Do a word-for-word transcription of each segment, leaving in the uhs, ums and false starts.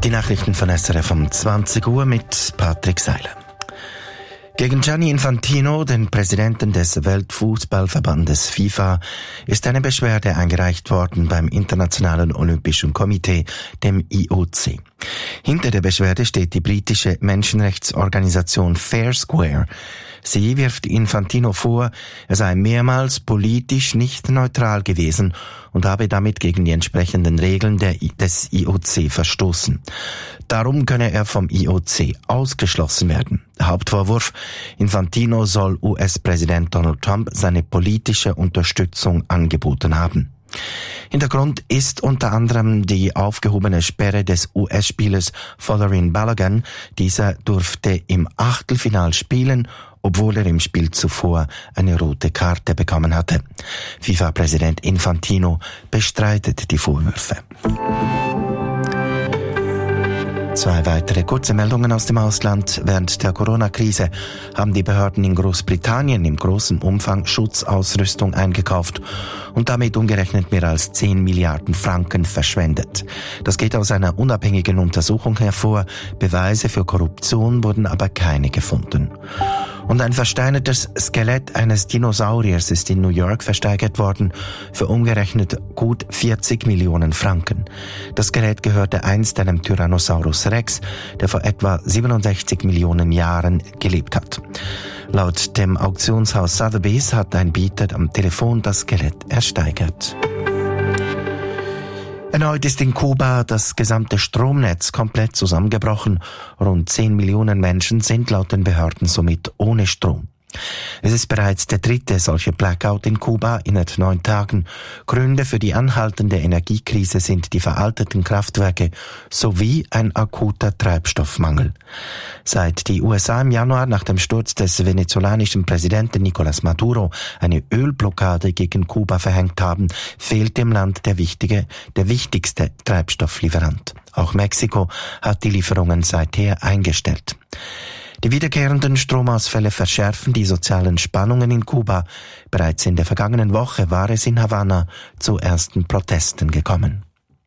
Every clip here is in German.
Die Nachrichten von S R F um zwanzig Uhr mit Patrick Seiler. Gegen Gianni Infantino, den Präsidenten des Weltfußballverbandes FIFA, ist eine Beschwerde eingereicht worden beim Internationalen Olympischen Komitee, dem I O C. Hinter der Beschwerde steht die britische Menschenrechtsorganisation Fair Square. Sie wirft Infantino vor, er sei mehrmals politisch nicht neutral gewesen und habe damit gegen die entsprechenden Regeln der, des I O C verstoßen. Darum könne er vom I O C ausgeschlossen werden. Der Hauptvorwurf: Infantino soll U S-Präsident Donald Trump seine politische Unterstützung angeboten haben. Hintergrund ist unter anderem die aufgehobene Sperre des U S-Spielers Folarin Balogun. Dieser durfte im Achtelfinal spielen, obwohl er im Spiel zuvor eine rote Karte bekommen hatte. FIFA-Präsident Infantino bestreitet die Vorwürfe. Zwei weitere kurze Meldungen aus dem Ausland. Während der Corona-Krise haben die Behörden in Großbritannien im großen Umfang Schutzausrüstung eingekauft und damit umgerechnet mehr als zehn Milliarden Franken verschwendet. Das geht aus einer unabhängigen Untersuchung hervor. Beweise für Korruption wurden aber keine gefunden. Und ein versteinertes Skelett eines Dinosauriers ist in New York versteigert worden für umgerechnet gut vierzig Millionen Franken. Das Skelett gehörte einst einem Tyrannosaurus Rex, der vor etwa siebenundsechzig Millionen Jahren gelebt hat. Laut dem Auktionshaus Sotheby's hat ein Bieter am Telefon das Skelett ersteigert. Erneut ist in Kuba das gesamte Stromnetz komplett zusammengebrochen. Rund zehn Millionen Menschen sind laut den Behörden somit ohne Strom. Es ist bereits der dritte solche Blackout in Kuba innerhalb neun Tagen. Gründe für die anhaltende Energiekrise sind die veralteten Kraftwerke sowie ein akuter Treibstoffmangel. Seit die U S A im Januar nach dem Sturz des venezolanischen Präsidenten Nicolás Maduro eine Ölblockade gegen Kuba verhängt haben, fehlt dem Land der wichtige, der wichtigste Treibstofflieferant. Auch Mexiko hat die Lieferungen seither eingestellt. Die wiederkehrenden Stromausfälle verschärfen die sozialen Spannungen in Kuba. Bereits in der vergangenen Woche war es in Havanna zu ersten Protesten gekommen.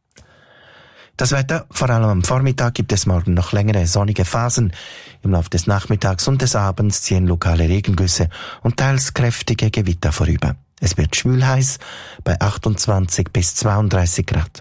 Das Wetter: Vor allem am Vormittag gibt es morgen noch längere sonnige Phasen. Im Laufe des Nachmittags und des Abends ziehen lokale Regengüsse und teils kräftige Gewitter vorüber. Es wird schwülheiß bei achtundzwanzig bis zweiunddreißig Grad.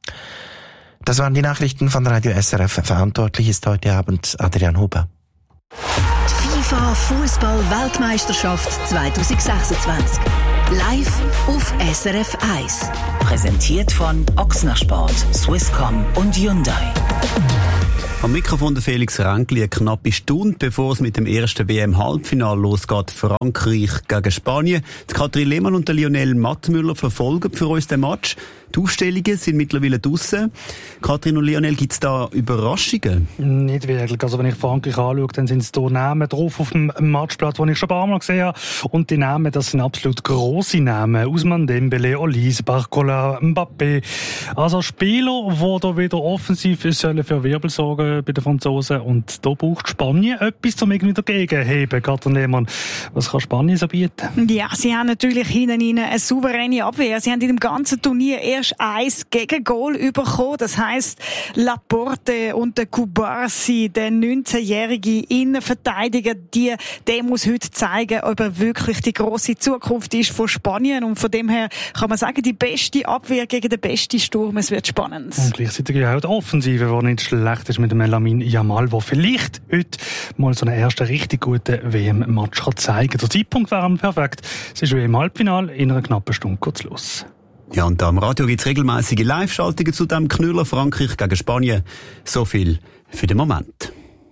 Das waren die Nachrichten von Radio S R F. Verantwortlich ist heute Abend Adrian Huber. Die FIFA Fußball-Weltmeisterschaft zwanzig sechsundzwanzig. Live auf S R F eins. Präsentiert von Ochsner Sport, Swisscom und Hyundai. Am Mikrofon der Felix Ränkli, eine knappe Stunde, bevor es mit dem ersten W M-Halbfinale losgeht, Frankreich gegen Spanien. Die Katrin Lehmann und der Lionel Mattmüller verfolgen für uns den Match. Die Aufstellungen sind mittlerweile draussen. Katrin und Lionel, gibt es da Überraschungen? Nicht wirklich. Also wenn ich Frankreich anschaue, dann sind es hier Namen drauf auf dem Matchplatz, die ich schon ein paar Mal gesehen habe. Und die Namen, das sind absolut grosse Namen. Ousmane Dembélé, Olise, Barcola, Mbappé. Also Spieler, die da wieder offensiv sollen für Wirbel sorgen bei den Franzosen. Und da braucht Spanien etwas, um irgendwie dagegen zu heben. Katrin Lehmann, was kann Spanien so bieten? Ja, sie haben natürlich hinten rein eine souveräne Abwehr. Sie haben in dem ganzen Turnier erst ein Gegengol bekommen. Das heisst, Laporte und der Kubarsi, der neunzehnjährige Innenverteidiger, die, der muss heute zeigen, ob er wirklich die grosse Zukunft ist von Spanien. Und von dem her kann man sagen, die beste Abwehr gegen den besten Sturm. Es wird spannend. Und gleichzeitig auch die Offensive, die nicht schlecht ist mit dem Lamine Yamal, der vielleicht heute mal so einen ersten richtig guten W M-Match zeigen kann. Der Zeitpunkt wäre perfekt. Es ist W M-Halbfinale in einer knappen Stunde kurz los. Ja, und am Radio gibt es regelmäßige Live-Schaltungen zu dem Knüller Frankreich gegen Spanien. So viel für den Moment.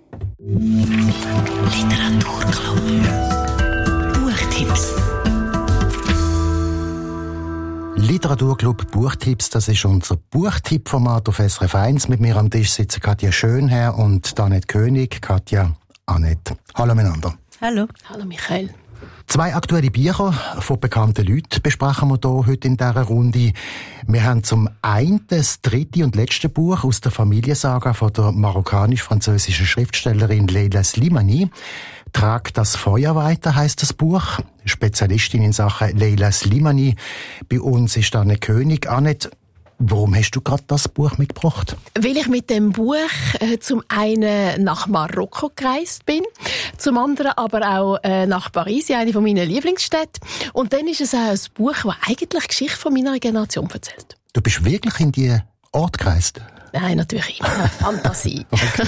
Literaturclub. Buchtipps. Literaturclub Buchtipps, das ist unser Buchtipp-Format auf S R F eins. Mit mir am Tisch sitzen Katja Schönherr und Annette König. Katja, Annette. Hallo miteinander. Hallo. Hallo Michael. Zwei aktuelle Bücher von bekannten Leuten besprechen wir hier heute in dieser Runde. Wir haben zum einen das dritte und letzte Buch aus der Familiensaga von der marokkanisch-französischen Schriftstellerin Leila Slimani. «Trag das Feuer weiter» heisst das Buch. Spezialistin in Sachen Leila Slimani. Bei uns ist Anne König. Annette, Warum hast du gerade das Buch mitgebracht? Weil ich mit dem Buch äh, zum einen nach Marokko gereist bin, zum anderen aber auch äh, nach Paris, eine von meinen Lieblingsstädten. Und dann ist es auch ein Buch, das eigentlich die Geschichte von meiner Generation erzählt. Du bist wirklich in die Ort gereist? Nein, natürlich immer. Fantasie. Okay.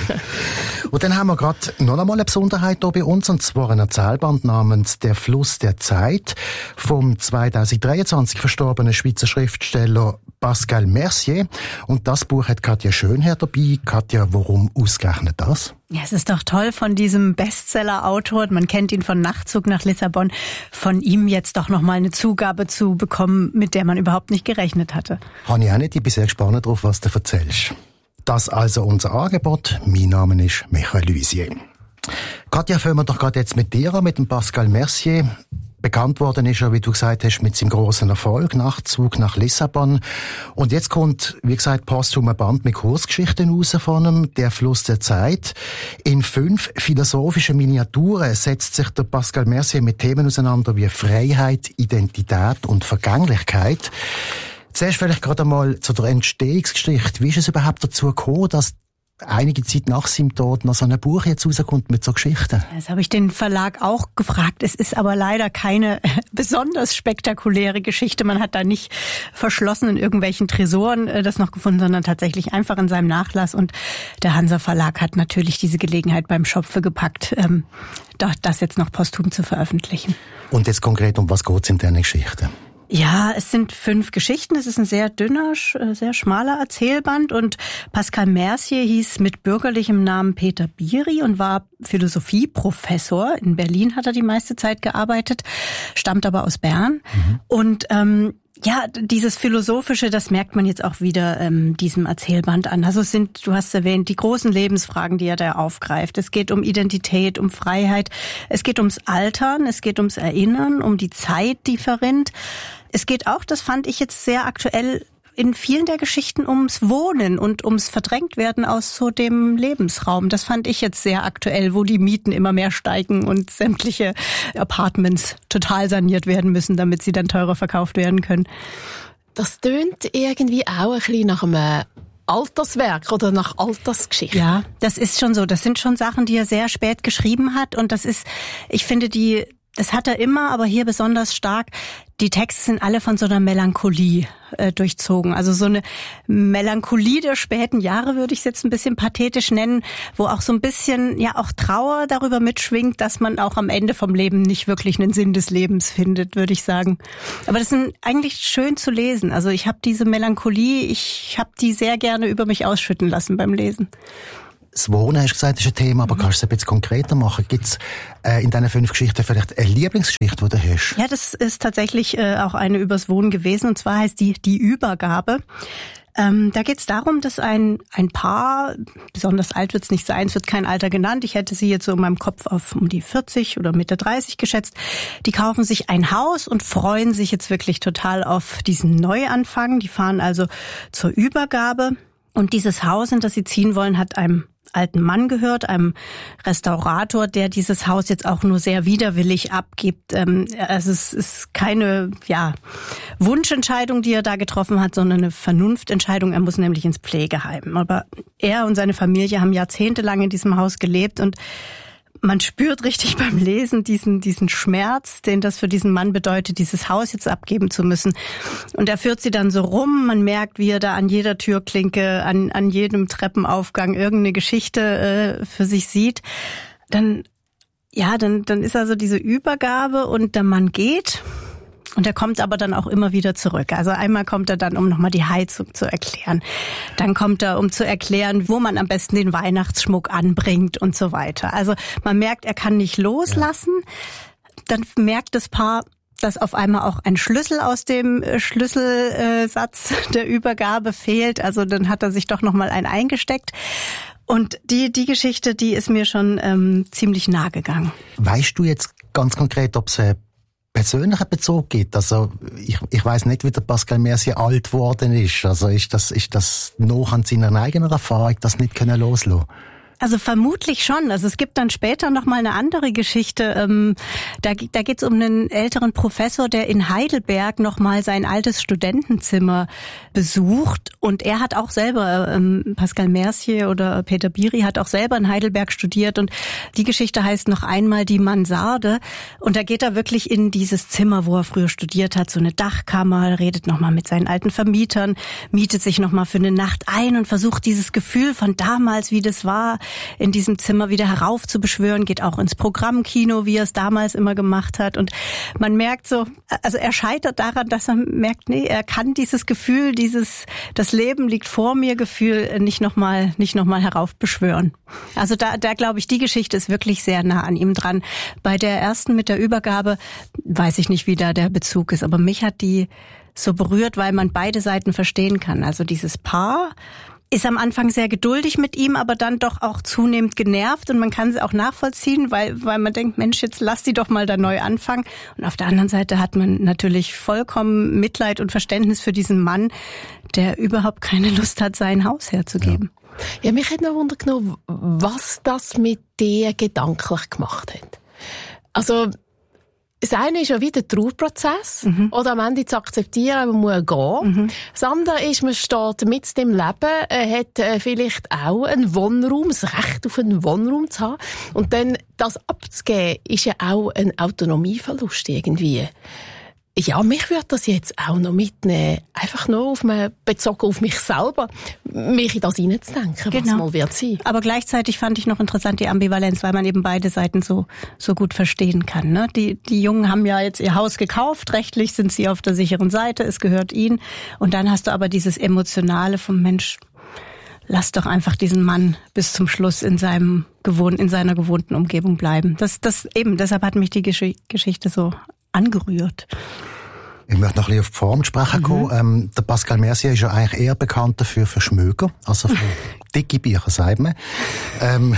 Und dann haben wir gerade noch einmal eine Besonderheit hier bei uns, und zwar ein Erzählband namens «Der Fluss der Zeit» vom zweitausenddreiundzwanzig verstorbenen Schweizer Schriftsteller Pascal Mercier. Und das Buch hat Katja Schönherr dabei. Katja, warum ausgerechnet das? Ja, es ist doch toll von diesem Bestseller-Autor, man kennt ihn von Nachtzug nach Lissabon, von ihm jetzt doch noch mal eine Zugabe zu bekommen, mit der man überhaupt nicht gerechnet hatte. Habe ich auch nicht, ich bin sehr gespannt darauf, was du erzählst. Das also unser Angebot. Mein Name ist Michael Luisier. Katja, fangen wir doch gerade jetzt mit dir an, mit dem Pascal Mercier. Bekannt worden ist er, wie du gesagt hast, mit seinem grossen Erfolg, Nachtzug nach Lissabon. Und jetzt kommt, wie gesagt, posthum ein Band mit Kurzgeschichten raus von ihm, «Der Fluss der Zeit». In fünf philosophischen Miniaturen setzt sich der Pascal Mercier mit Themen auseinander wie Freiheit, Identität und Vergänglichkeit. Zuerst vielleicht gerade einmal zu der Entstehungsgeschichte. Wie ist es überhaupt dazu gekommen, dass einige Zeit nach seinem Tod noch so ein Buch jetzt rauskommt mit so Geschichten? Das habe ich den Verlag auch gefragt. Es ist aber leider keine besonders spektakuläre Geschichte. Man hat da nicht verschlossen in irgendwelchen Tresoren das noch gefunden, sondern tatsächlich einfach in seinem Nachlass. Und der Hansa Verlag hat natürlich diese Gelegenheit beim Schopfe gepackt, ähm, das jetzt noch posthum zu veröffentlichen. Und jetzt konkret, um was geht es in dieser Geschichte? Ja, es sind fünf Geschichten. Es ist ein sehr dünner, sehr schmaler Erzählband. Und Pascal Mercier hieß mit bürgerlichem Namen Peter Biri und war Philosophieprofessor. In Berlin hat er die meiste Zeit gearbeitet, stammt aber aus Bern. Mhm. Und ähm, ja, dieses Philosophische, das merkt man jetzt auch wieder ähm, diesem Erzählband an. Also es sind, du hast erwähnt, die großen Lebensfragen, die er da aufgreift. Es geht um Identität, um Freiheit. Es geht ums Altern, es geht ums Erinnern, um die Zeit, die verrinnt. Es geht auch, das fand ich jetzt sehr aktuell, in vielen der Geschichten ums Wohnen und ums Verdrängtwerden aus so dem Lebensraum. Das fand ich jetzt sehr aktuell, wo die Mieten immer mehr steigen und sämtliche Apartments total saniert werden müssen, damit sie dann teurer verkauft werden können. Das tönt irgendwie auch ein bisschen nach einem Alterswerk oder nach Altersgeschichte. Ja, das ist schon so. Das sind schon Sachen, die er sehr spät geschrieben hat. Und das ist, ich finde, die, das hat er immer, aber hier besonders stark. Die Texte sind alle von so einer Melancholie äh, durchzogen. Also so eine Melancholie der späten Jahre, würde ich es jetzt ein bisschen pathetisch nennen, wo auch so ein bisschen ja auch Trauer darüber mitschwingt, dass man auch am Ende vom Leben nicht wirklich einen Sinn des Lebens findet, würde ich sagen. Aber das ist eigentlich schön zu lesen. Also ich habe diese Melancholie, ich habe die sehr gerne über mich ausschütten lassen beim Lesen. Das Wohnen, hast du gesagt, ist ein Thema, aber kannst du es ein bisschen konkreter machen? Gibt es äh, in diesen fünf Geschichten vielleicht eine Lieblingsgeschichte, die du hast? Ja, das ist tatsächlich äh, auch eine übers Wohnen gewesen, und zwar heißt die Die Übergabe. Ähm, da geht es darum, dass ein ein Paar, besonders alt wird es nicht sein, es wird kein Alter genannt, ich hätte sie jetzt so in meinem Kopf auf um die vierzig oder Mitte dreißig geschätzt, die kaufen sich ein Haus und freuen sich jetzt wirklich total auf diesen Neuanfang. Die fahren also zur Übergabe, und dieses Haus, in das sie ziehen wollen, hat einem alten Mann gehört, einem Restaurator, der dieses Haus jetzt auch nur sehr widerwillig abgibt. Also es ist keine ja, Wunschentscheidung, die er da getroffen hat, sondern eine Vernunftentscheidung. Er muss nämlich ins Pflegeheim. Aber er und seine Familie haben jahrzehntelang in diesem Haus gelebt, und man spürt richtig beim Lesen diesen, diesen Schmerz, den das für diesen Mann bedeutet, dieses Haus jetzt abgeben zu müssen. Und er führt sie dann so rum. Man merkt, wie er da an jeder Türklinke, an, an jedem Treppenaufgang irgendeine Geschichte äh, für sich sieht. Dann, ja, dann, dann ist also diese Übergabe, und der Mann geht. Und er kommt aber dann auch immer wieder zurück. Also einmal kommt er dann, um nochmal die Heizung zu erklären. Dann kommt er, um zu erklären, wo man am besten den Weihnachtsschmuck anbringt und so weiter. Also man merkt, er kann nicht loslassen. Dann merkt das Paar, dass auf einmal auch ein Schlüssel aus dem Schlüsselsatz der Übergabe fehlt. Also dann hat er sich doch nochmal einen eingesteckt. Und die die Geschichte, die ist mir schon ähm, ziemlich nahe gegangen. Weißt du jetzt ganz konkret, ob es eine persönlichen Bezug gibt? Also ich, ich weiss nicht, wie der Pascal Mercier alt geworden ist. Also ist das, ist das noch an seiner eigenen Erfahrung, das nicht können loslassen? Also vermutlich schon. Also es gibt dann später noch mal eine andere Geschichte. Ähm, da da geht es um einen älteren Professor, der in Heidelberg noch mal sein altes Studentenzimmer besucht. Und er hat auch selber, ähm, Pascal Mercier oder Peter Biri hat auch selber in Heidelberg studiert. Und die Geschichte heißt noch einmal die Mansarde. Und da geht er wirklich in dieses Zimmer, wo er früher studiert hat, so eine Dachkammer, redet noch mal mit seinen alten Vermietern, mietet sich noch mal für eine Nacht ein und versucht dieses Gefühl von damals, wie das war, in diesem Zimmer wieder heraufzubeschwören, geht auch ins Programmkino, wie er es damals immer gemacht hat. Und man merkt so, also er scheitert daran, dass er merkt, nee, er kann dieses Gefühl, dieses, das Leben liegt vor mir Gefühl nicht nochmal, nicht nochmal heraufbeschwören. Also da, da glaube ich, die Geschichte ist wirklich sehr nah an ihm dran. Bei der ersten mit der Übergabe weiß ich nicht, wie da der Bezug ist, aber mich hat die so berührt, weil man beide Seiten verstehen kann. Also dieses Paar ist am Anfang sehr geduldig mit ihm, aber dann doch auch zunehmend genervt und man kann sie auch nachvollziehen, weil weil man denkt, Mensch, jetzt lass die doch mal da neu anfangen. Und auf der anderen Seite hat man natürlich vollkommen Mitleid und Verständnis für diesen Mann, der überhaupt keine Lust hat, sein Haus herzugeben. Ja, ja, mich hat noch Wunder genommen, was das mit dir gedanklich gemacht hat. Also das eine ist ja wieder der Trauerprozess, mhm. oder am Ende zu akzeptieren, man muss gehen. Mhm. Das andere ist, man steht mit dem Leben, äh, hat äh, vielleicht auch einen Wohnraum, das Recht auf einen Wohnraum zu haben. Und dann das abzugeben, ist ja auch ein Autonomieverlust irgendwie. Ja, mich würde das jetzt auch noch mitnehmen, einfach nur auf mich, bezogen auf mich selber, mich in das hineinzudenken, genau. Was mal wird sein. Aber gleichzeitig fand ich noch interessant die Ambivalenz, weil man eben beide Seiten so so gut verstehen kann. Ne? Die die Jungen haben ja jetzt ihr Haus gekauft, rechtlich sind sie auf der sicheren Seite, es gehört ihnen. Und dann hast du aber dieses Emotionale vom Mensch, lass doch einfach diesen Mann bis zum Schluss in seinem gewohnt, in seiner gewohnten Umgebung bleiben. Das das eben, deshalb hat mich die Gesch- Geschichte so angerührt. Ich möchte noch ein bisschen auf die Form sprechen kommen. Mhm. Ähm, der Pascal Mercier ist ja eigentlich eher bekannt dafür für Schmöger, also für dicke Bücher, sagt man. Ähm,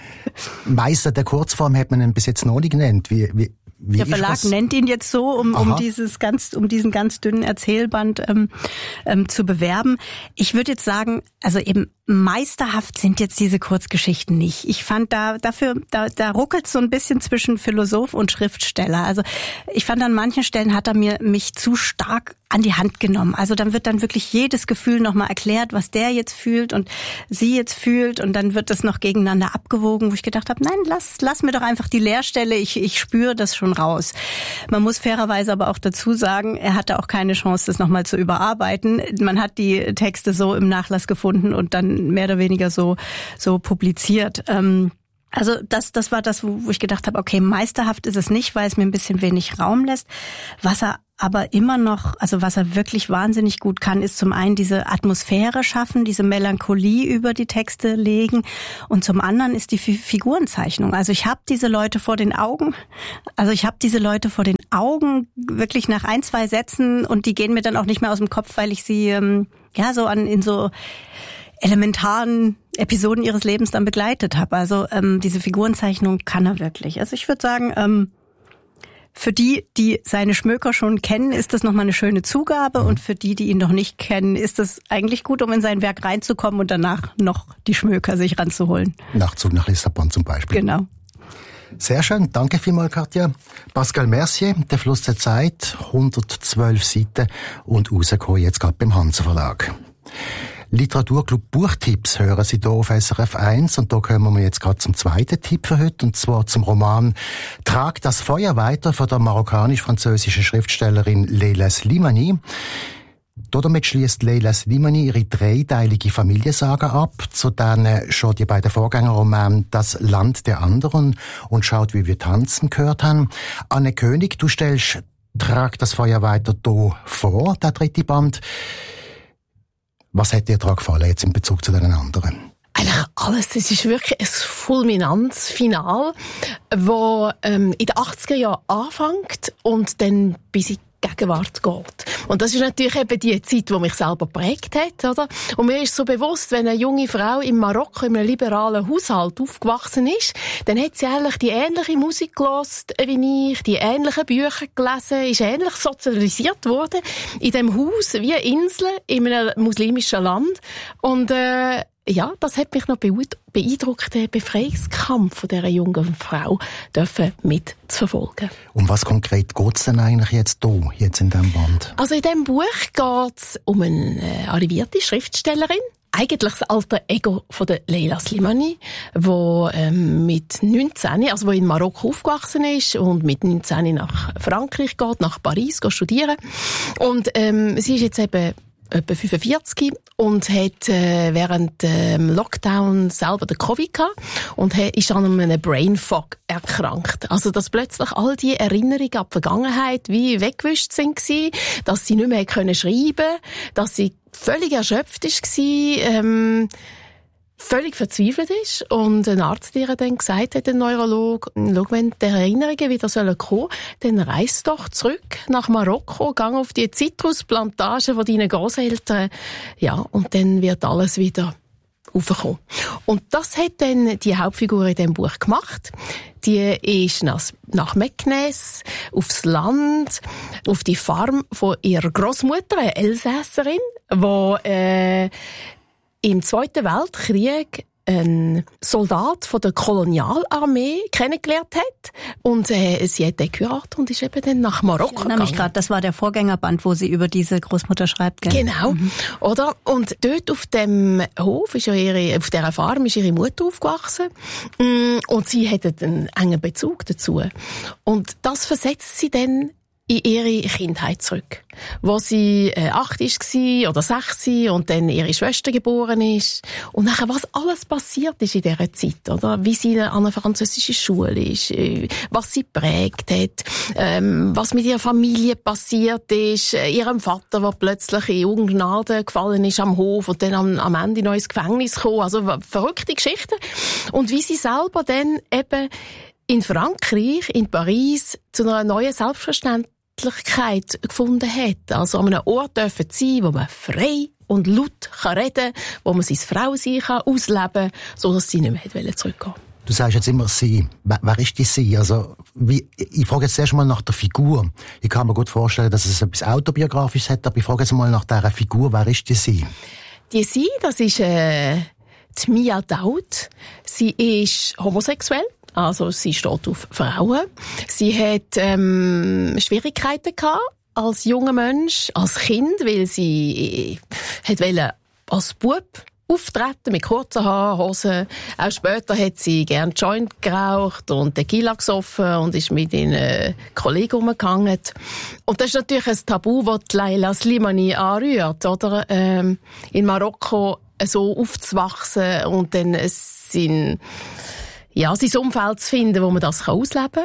Meister der Kurzform hat man ihn bis jetzt noch nicht genannt. Wie, wie, wie der Verlag das? nennt ihn jetzt so, um, um dieses ganz, um diesen ganz dünnen Erzählband ähm, ähm, zu bewerben. Ich würde jetzt sagen, also eben meisterhaft sind jetzt diese Kurzgeschichten nicht. Ich fand da dafür, da, da ruckelt so ein bisschen zwischen Philosoph und Schriftsteller. Also ich fand an manchen Stellen hat er mir mich zu stark an die Hand genommen. Also dann wird dann wirklich jedes Gefühl nochmal erklärt, was der jetzt fühlt und sie jetzt fühlt und dann wird das noch gegeneinander abgewogen, wo ich gedacht habe, nein, lass, lass mir doch einfach die Leerstelle, ich, ich spüre das schon raus. Man muss fairerweise aber auch dazu sagen, er hatte auch keine Chance, das nochmal zu überarbeiten. Man hat die Texte so im Nachlass gefunden und dann mehr oder weniger so, so publiziert. Ähm, Also das, das war das, wo ich gedacht habe, okay, meisterhaft ist es nicht, weil es mir ein bisschen wenig Raum lässt. Was er aber immer noch, also was er wirklich wahnsinnig gut kann, ist zum einen diese Atmosphäre schaffen, diese Melancholie über die Texte legen und zum anderen ist die Figurenzeichnung. Also ich habe diese Leute vor den Augen, also ich habe diese Leute vor den Augen wirklich nach ein, zwei Sätzen und die gehen mir dann auch nicht mehr aus dem Kopf, weil ich sie ähm, ja so an in so elementaren Episoden ihres Lebens dann begleitet habe. Also ähm, diese Figurenzeichnung kann er wirklich. Also ich würde sagen, ähm, für die, die seine Schmöker schon kennen, ist das nochmal eine schöne Zugabe mhm. und für die, die ihn noch nicht kennen, ist das eigentlich gut, um in sein Werk reinzukommen und danach noch die Schmöker sich ranzuholen. Nachzug nach Lissabon zum Beispiel. Genau. Sehr schön, danke vielmals, Katja. Pascal Mercier, Der Fluss der Zeit, hundertzwölf Seiten und rausgekommen jetzt gerade beim Hansa Verlag. Literaturclub Buchtipps hören Sie hier auf S R F eins und da kommen wir jetzt gerade zum zweiten Tipp für heute und zwar zum Roman «Trag das Feuer weiter» von der marokkanisch-französischen Schriftstellerin Leila Slimani. Damit schließt Leila Slimani ihre dreiteilige Familiensaga ab, zu denen schon die beiden Vorgängerromane «Das Land der Anderen» und «Schaut, wie wir tanzen» gehört haben. Anne König, du stellst «Trag das Feuer weiter» hier vor, der dritte Band. Was hat dir daran gefallen jetzt in Bezug zu den anderen? Eigentlich alles. Es ist wirklich ein fulminantes Finale, das ähm, in den achtziger Jahren anfängt und dann bis in die Gegenwart geht. Und das ist natürlich eben die Zeit, die mich selber geprägt hat, oder? Und mir ist so bewusst, wenn eine junge Frau in Marokko in einem liberalen Haushalt aufgewachsen ist, dann hat sie eigentlich die ähnliche Musik gehört wie ich, die ähnlichen Bücher gelesen, ist ähnlich sozialisiert worden in dem Haus wie eine Insel in einem muslimischen Land. Und äh, ja, das hat mich noch beeindruckt, den Befreiungskampf von dieser jungen Frau dürfen mit zu verfolgen. Um was konkret geht es denn eigentlich jetzt hier, jetzt in diesem Band? Also in diesem Buch geht es um eine arrivierte Schriftstellerin, eigentlich das alter Ego von der Leila Slimani, wo ähm, mit neunzehn, also wo in Marokko aufgewachsen ist und mit neunzehn nach Frankreich geht, nach Paris, geht studieren. Und ähm, sie ist jetzt eben etwa fünfundvierzig und hat äh, während dem ähm, Lockdown selber den Covid gehabt und hat, ist an einem Brain Fog erkrankt. Also, dass plötzlich all die Erinnerungen an die Vergangenheit wie weggewischt sind gewesen, dass sie nicht mehr können schreiben, dass sie völlig erschöpft war, ähm, völlig verzweifelt ist und ein Arzt ihr dann gesagt hat, ein Neurolog, schau, wenn die Erinnerungen wieder kommen sollen, dann reis doch zurück nach Marokko, gang auf die Zitrusplantage von deinen Großeltern, ja, und dann wird alles wieder aufkommen. Und das hat dann die Hauptfigur in diesem Buch gemacht. Die ist nach, nach Meknes, aufs Land, auf die Farm von ihrer Großmutter, eine Elsässerin, die äh, im Zweiten Weltkrieg ein Soldat von der Kolonialarmee kennengelernt hat und äh, sie hat den geheiratet und ist eben dann nach Marokko gegangen. Ich erinnere mich gerade, das war der Vorgängerband, wo sie über diese Großmutter schreibt. Gell? Genau, mhm. Oder? Und dort auf dem Hof, ist ja ihre, auf dieser Farm, ist ihre Mutter aufgewachsen und sie hatte einen engen Bezug dazu. Und das versetzt sie dann in ihre Kindheit zurück, wo sie äh, acht war oder sechs und dann ihre Schwester geboren ist und nachher was alles passiert ist in dieser Zeit, oder? Wie sie an einer französischen Schule ist, äh, was sie prägt hat, ähm, was mit ihrer Familie passiert ist, äh, ihrem Vater, der plötzlich in Ungnade gefallen ist am Hof und dann am, am Ende noch ins Gefängnis kam, also verrückte Geschichten. Und wie sie selber dann eben in Frankreich, in Paris, zu einer neuen Selbstverständlichkeit gefunden hat. Also an einem Ort dürfen sein, wo man frei und laut kann reden, wo man sein Frausein kann ausleben, sodass sie nicht mehr zurückgehen wollte. Du sagst jetzt immer sie. Wer, wer ist die sie? Also, wie, ich frage jetzt erst mal nach der Figur. Ich kann mir gut vorstellen, dass es etwas Autobiografisches hat, aber ich frage jetzt mal nach dieser Figur. Wer ist die sie? Die sie, das ist äh, die Mia Daoud. Sie ist homosexuell. Also sie steht auf Frauen. Sie hat ähm, Schwierigkeiten gehabt als junger Mensch, als Kind, weil sie hat wollte als Bub auftreten mit kurzen Haaren, Hosen. Auch später hat sie gern Joint geraucht und Tequila gesoffen und ist mit ihren Kollegen umgegangen. Und das ist natürlich ein Tabu, das Leila Slimani anrührt, oder? Ähm, in Marokko so aufzuwachsen und dann sein ja, sein Umfeld zu finden, wo man das ausleben kann.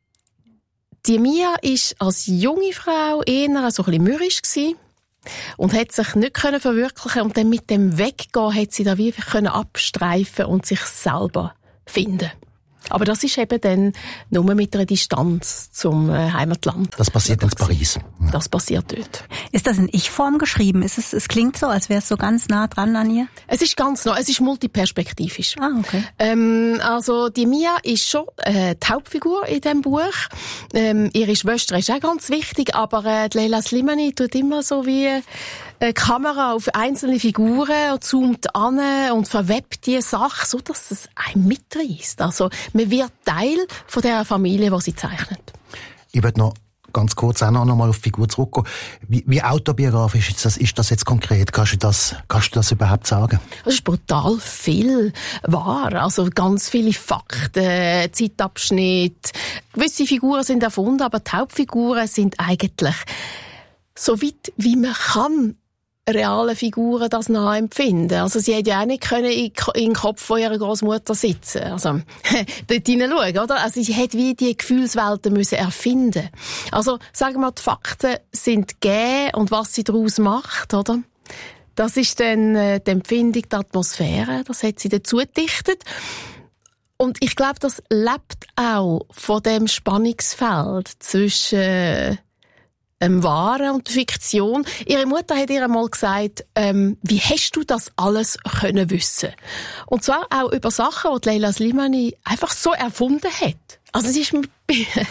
Die Mia war als junge Frau eher so ein bisschen mürrisch gewesen und hat sich nicht verwirklichen und dann mit dem Weggehen hat sie da wirklich abstreifen und sich selber finden. Aber das ist eben dann nur mit einer Distanz zum äh, Heimatland. Das passiert in Paris. Ja. Das passiert dort. Ist das in Ich-Form geschrieben? Ist es, es klingt so, als wäre es so ganz nah dran an ihr? Es ist ganz nah, es ist multiperspektivisch. Ah, okay. Ähm, also die Mia ist schon äh, die Hauptfigur in diesem Buch. Ähm, ihre Schwester ist auch ganz wichtig, aber äh, die Leila Slimani tut immer so wie eine Kamera auf einzelne Figuren und zoomt an und verwebt die Sache, so dass es einen mitreißt. Also man wird Teil von der Familie, die sie zeichnet. Ich würde noch ganz kurz auch noch mal auf die Figur zurückkommen. Wie, wie autobiografisch ist das, ist das jetzt konkret? Kannst du das, kannst du das überhaupt sagen? Es ist brutal viel wahr. Also ganz viele Fakten, Zeitabschnitte. Gewisse Figuren sind erfunden, aber die Hauptfiguren sind eigentlich so weit, wie man kann reale Figuren das nachempfinden. Also sie hätte ja auch nicht können in den Kopf von ihrer Großmutter sitzen. Also dort hineinschauen, oder? Also sie hätte wie die Gefühlswelten müssen erfinden. Also sagen wir, die Fakten sind gegeben und was sie daraus macht, oder? Das ist dann äh, die Empfindung, die Atmosphäre. Das hat sie dazu gedichtet. Und ich glaube, das lebt auch von dem Spannungsfeld zwischen äh, Ähm, Wahre und Fiktion. Ihre Mutter hat ihr einmal gesagt, ähm, wie hast du das alles können wissen? Und zwar auch über Sachen, die Leila Slimani einfach so erfunden hat. Also sie ist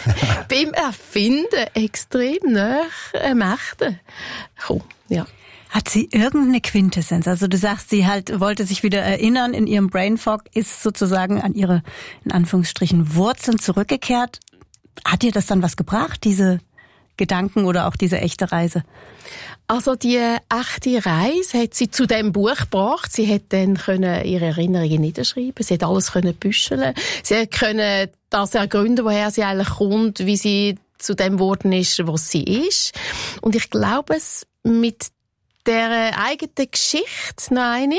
beim Erfinden extrem nahe am Echten. Cool, ja. Hat sie irgendeine Quintessenz? Also du sagst, sie halt wollte sich wieder erinnern, in ihrem Brain Fog ist sozusagen an ihre, in Anführungsstrichen, Wurzeln zurückgekehrt. Hat ihr das dann was gebracht, diese Gedanken oder auch diese echte Reise? Also die echte Reise hat sie zu dem Buch gebracht. Sie hat dann können ihre Erinnerungen niederschreiben. Sie hat alles können büscheln. Sie hat können das ergründen, woher sie eigentlich kommt, wie sie zu dem geworden ist, was sie ist. Und ich glaube, es mit der eigenen Geschichte noch einmal,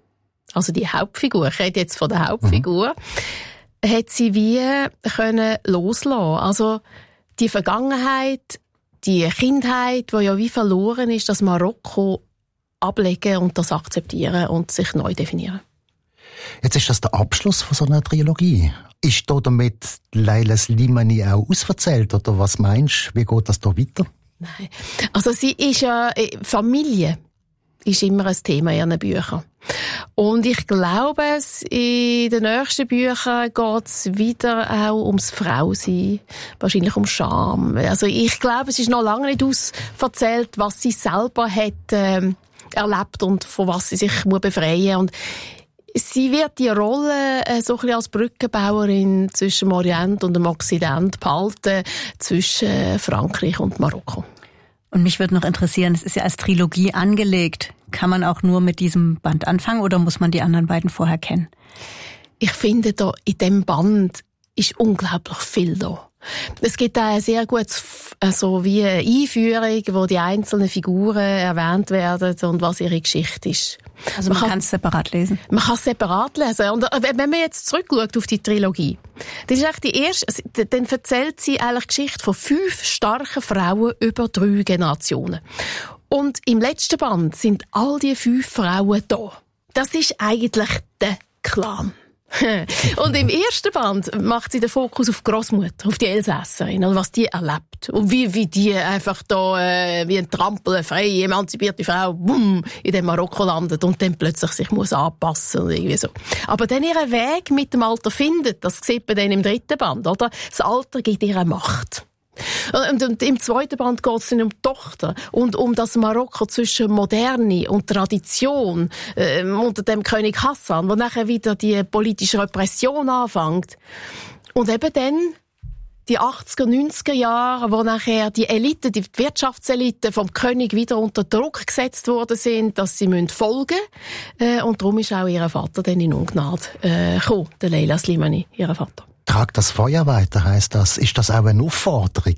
also die Hauptfigur, ich rede jetzt von der Hauptfigur, mhm. hat sie wie können loslassen. Also die Vergangenheit, die Kindheit, die ja wie verloren ist, das Marokko ablegen und das akzeptieren und sich neu definieren. Jetzt ist das der Abschluss von so einer Trilogie. Ist da damit Leila Slimani auch ausverzählt, oder was meinst du, wie geht das da weiter? Nein. Also sie ist ja, Familie ist immer ein Thema in ihren Büchern. Und ich glaube, in den nächsten Büchern geht es wieder auch ums Frausein, wahrscheinlich um Scham. Also ich glaube, es ist noch lange nicht ausverzählt, was sie selber hat ähm, erlebt und von was sie sich muss befreien muss. Sie wird die Rolle äh, so ein bisschen als Brückenbauerin zwischen dem Orient und dem Okzident behalten, zwischen Frankreich und Marokko. Und mich würde noch interessieren, es ist ja als Trilogie angelegt. Kann man auch nur mit diesem Band anfangen oder muss man die anderen beiden vorher kennen? Ich finde, da in diesem Band ist unglaublich viel da. Es gibt auch ein sehr gutes, also wie eine Einführung, wo die einzelnen Figuren erwähnt werden und was ihre Geschichte ist. Also man, man kann es separat lesen? Man kann es separat lesen. Und wenn man jetzt zurückschaut auf die Trilogie, das ist eigentlich die erste, dann erzählt sie eigentlich die Geschichte von fünf starken Frauen über drei Generationen. Und im letzten Band sind all die fünf Frauen da. Das ist eigentlich der Clan. Und im ersten Band macht sie den Fokus auf die Grossmutter, auf die Elsässerin, und was die erlebt. Und wie, wie die einfach da, äh, wie ein Trampel, eine freie, emanzipierte Frau, bumm, in dem Marokko landet und dann plötzlich sich muss anpassen und irgendwie so. Aber dann ihren Weg mit dem Alter findet, das sieht man dann im dritten Band, oder? Das Alter gibt ihr Macht. Und, und im zweiten Band geht es dann um die Tochter und um das Marokko zwischen Moderne und Tradition äh, unter dem König Hassan, wo nachher wieder die politische Repression anfängt. Und eben dann die achtziger, neunziger Jahre, wo nachher die Elite, die Wirtschaftselite vom König wieder unter Druck gesetzt worden sind, dass sie müssen folgen müssen. Äh, und darum ist auch ihr Vater dann in Ungnade äh, gekommen, der Leila Slimani, ihr Vater. Trag das Feuer weiter, heisst das. Ist das auch eine Aufforderung?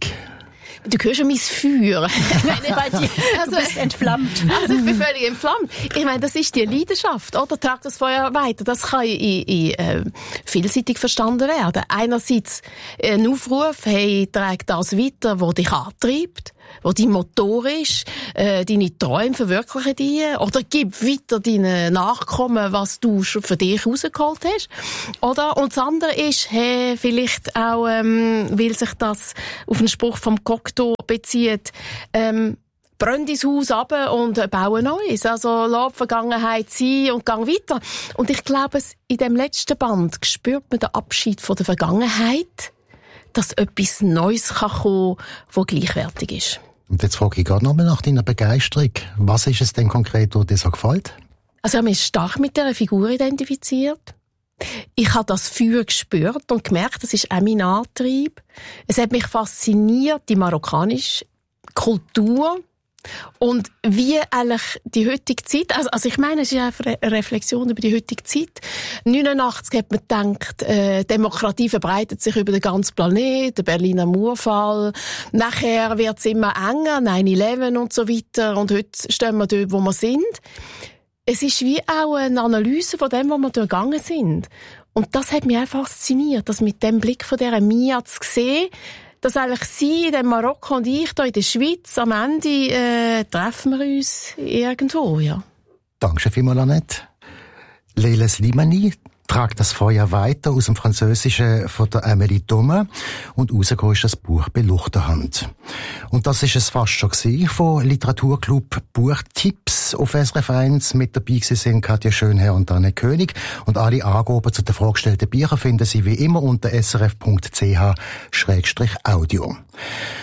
Du hörst schon mein Feuer. Also, du bist entflammt. Also ich bin völlig entflammt. Ich meine, das ist die Leidenschaft, oder? Trag das Feuer weiter. Das kann in, in, äh, vielseitig verstanden werden. Einerseits ein Aufruf, hey, trag das weiter, was dich antreibt, was dein Motor ist, äh, deine Träume verwirklichen die, oder gib weiter deinen Nachkommen, was du schon für dich rausgeholt hast, oder? Und das andere ist, hey, vielleicht auch, ähm, weil sich das auf einen Spruch vom Cocteau bezieht, ähm, brenn dein Haus ab und baue Neues. Also lass die Vergangenheit sein und gang weiter. Und ich glaube, in dem letzten Band spürt man den Abschied von der Vergangenheit, dass etwas Neues kann kommen, das gleichwertig ist. Und jetzt frage ich gerade noch mal nach deiner Begeisterung. Was ist es denn konkret, was dir so gefällt? Also ich habe mich stark mit dieser Figur identifiziert. Ich habe das Feuer gespürt und gemerkt, das ist auch mein Antrieb. Es hat mich fasziniert, die marokkanische Kultur und wie eigentlich die heutige Zeit, also, also ich meine, es ist einfach eine Reflexion über die heutige Zeit. neunundachtzig hat man gedacht, äh, Demokratie verbreitet sich über den ganzen Planeten, der Berliner Mauerfall. Nachher wird es immer enger, neun elf und so weiter. Und heute stehen wir dort, wo wir sind. Es ist wie auch eine Analyse von dem, wo wir durchgegangen sind. Und das hat mich auch fasziniert, das mit dem Blick von dieser Mia zu sehen, dass eigentlich sie in Marokko und ich hier in der Schweiz am Ende äh, treffen wir uns irgendwo, ja. Danke vielmals, Annette. Leila Slimani tragt das Feuer weiter aus dem Französischen von der Amélie Thomas und rausgekommen ist das Buch «Bei Luchterhand». Und das ist es fast schon gewesen von Literaturclub Buchtipps auf S R F eins. Mit dabei sind Katja Schönherr und Anne König. Und alle Angaben zu den vorgestellten Büchern finden Sie wie immer unter s r f punkt c h schrägstrich audio. Und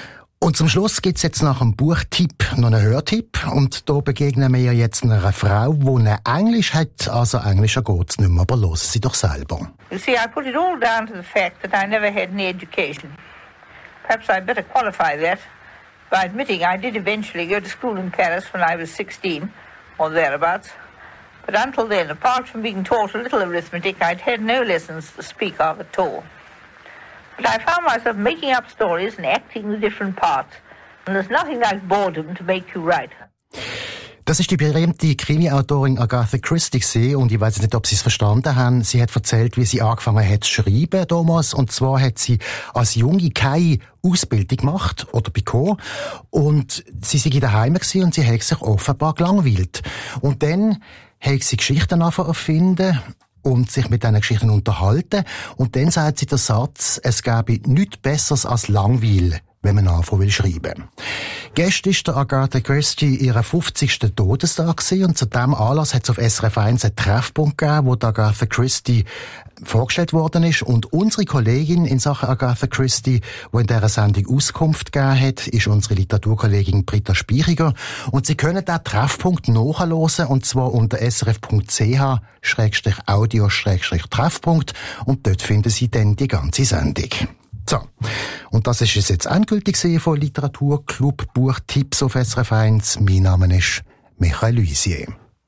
Und zum Schluss gibt's jetzt nach dem Buchtipp noch einen Hörtipp. Und da begegnen wir jetzt einer Frau, die ein Englisch hat. Also Englischer geht's nicht mehr, aber hören Sie doch selber. You see, I put it all down to the fact that I never had any education. Perhaps I better qualify that by admitting I did eventually go to school in Paris when I was sixteen, or thereabouts. But until then, apart from being taught a little arithmetic, I'd had no lessons to speak of at all. But I found myself making up stories and acting the different parts. And there's nothing like boredom to make you write. Das ist die berühmte Krimi-Autorin Agatha Christie und ich weiß nicht, ob Sie es verstanden haben. Sie hat erzählt, wie sie angefangen hat zu schreiben damals. Und zwar hat sie als Junge keine Ausbildung gemacht oder bekommen. Und sie sei daheim gewesen und sie hat sich offenbar gelangweilt. Und dann hat sie Geschichten angefangen zu erfinden und sich mit diesen Geschichten unterhalten. Und dann sagt sie den Satz, es gäbe nichts Besseres als Langweil, wenn man anfangen will schreiben. Gestern ist der Agatha Christie ihre fünfzigsten Todestag gewesen und zu diesem Anlass hat es auf S R F eins einen Treffpunkt gegeben, wo die Agatha Christie vorgestellt worden ist. Und unsere Kollegin in Sachen Agatha Christie, die in dieser Sendung Auskunft gegeben hat, ist unsere Literaturkollegin Britta Speichiger. Und Sie können diesen Treffpunkt nachhören, und zwar unter srf.ch Schrägstrich Audio Schrägstrich Treffpunkt. Und dort finden Sie dann die ganze Sendung. So. Und das ist es jetzt endgültig von Literaturclub Buchtipps auf S R F eins. Mein Name ist Michael Luisier.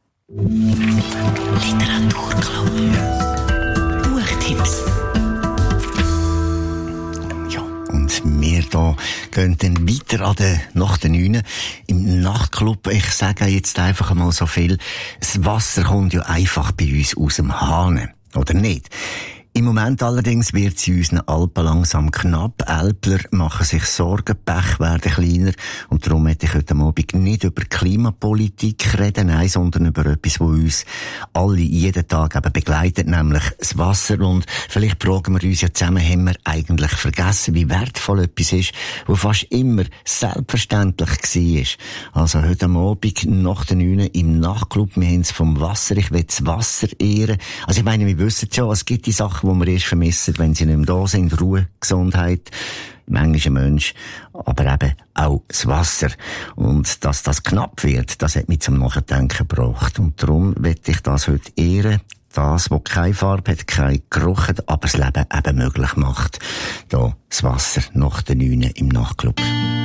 Literaturclub Buchtipps. Ja, und wir da gehen dann weiter an der nach der neun im Nachtclub. Ich sage jetzt einfach mal so viel. Das Wasser kommt ja einfach bei uns aus dem Hahn, oder nicht? Im Moment allerdings wird es in unseren Alpen langsam knapp. Älpler machen sich Sorgen, Pech werden kleiner. Und darum möchte ich heute Abend nicht über Klimapolitik reden, nein, sondern über etwas, das uns alle jeden Tag eben begleitet, nämlich das Wasser. Und vielleicht fragen wir uns ja zusammen, haben wir eigentlich vergessen, wie wertvoll etwas ist, was fast immer selbstverständlich war. Also heute Abend nach den neun im Nachtclub, wir haben es vom Wasser, ich will das Wasser ehren. Also ich meine, wir wissen schon, es gibt die Sachen, die wir erst vermissen, wenn sie nicht mehr da sind. Ruhe, Gesundheit, manchmal ein Mensch, aber eben auch das Wasser. Und dass das knapp wird, das hat mich zum Nachdenken gebracht. Und darum möchte ich das heute ehren. Das, was keine Farbe hat, keinen Geruch hat, aber das Leben eben möglich macht. Da das Wasser nach den neun im Nachtclub.